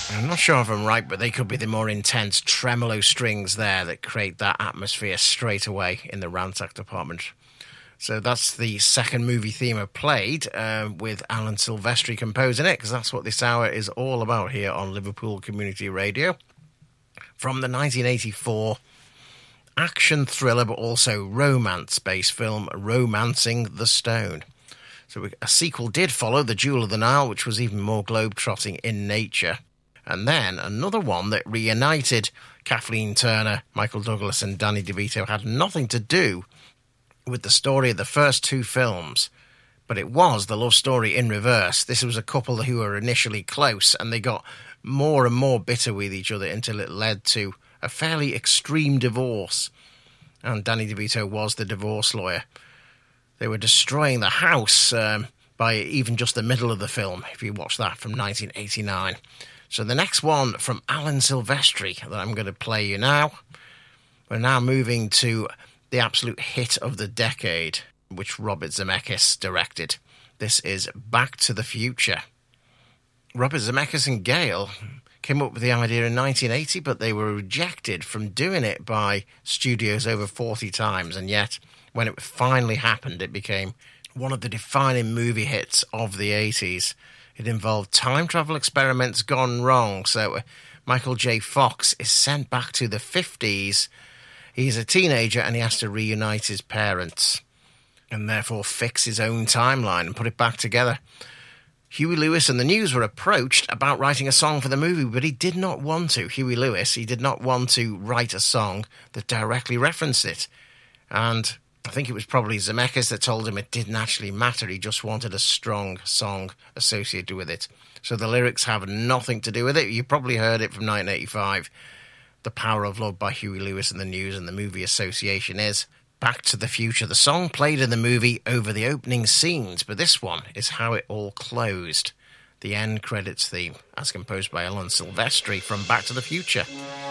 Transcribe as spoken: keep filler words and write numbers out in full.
I'm not sure if I'm right, but they could be the more intense tremolo strings there that create that atmosphere straight away in the Ransack department. So that's the second movie theme I played, uh, with Alan Silvestri composing it, because that's what this hour is all about here on Liverpool Community Radio. From the nineteen eighty-four action thriller, but also romance-based film, Romancing the Stone. So a sequel did follow, The Jewel of the Nile, which was even more globe-trotting in nature. And then another one that reunited Kathleen Turner, Michael Douglas and Danny DeVito, had nothing to do with the story of the first two films, but it was the love story in reverse. This was a couple who were initially close, and they got more and more bitter with each other until it led to a fairly extreme divorce. And Danny DeVito was the divorce lawyer. They were destroying the house um, by even just the middle of the film, if you watch that, from nineteen eighty-nine. So the next one from Alan Silvestri that I'm going to play you now. We're now moving to the absolute hit of the decade, which Robert Zemeckis directed. This is Back to the Future. Robert Zemeckis and Gale came up with the idea in nineteen eighty, but they were rejected from doing it by studios over forty times, and yet when it finally happened, it became one of the defining movie hits of the eighties. It involved time travel experiments gone wrong, so Michael J. Fox is sent back to the fifties. He's a teenager and he has to reunite his parents and therefore fix his own timeline and put it back together. Huey Lewis and the News were approached about writing a song for the movie, but he did not want to. Huey Lewis, he did not want to write a song that directly referenced it. And I think it was probably Zemeckis that told him it didn't actually matter. He just wanted a strong song associated with it. So the lyrics have nothing to do with it. You probably heard it from nineteen eighty-five. The Power of Love by Huey Lewis and the News, and the movie association is Back to the Future. The song played in the movie over the opening scenes, but this one is how it all closed. The end credits theme, as composed by Alan Silvestri from Back to the Future.